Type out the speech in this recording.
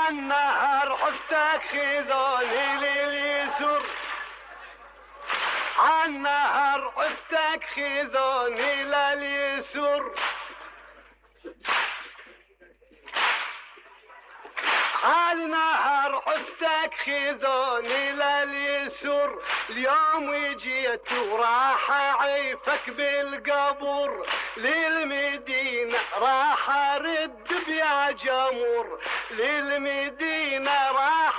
عالنهر عفتك خذوني لليسر، عالنهر عفتك خذوني لليسر، عالنهر عفتك خذوني لليسر. اليوم جيت وراح اعيفك بالقبر، للمدينة راح ارد بيا جمر، للمدينة راح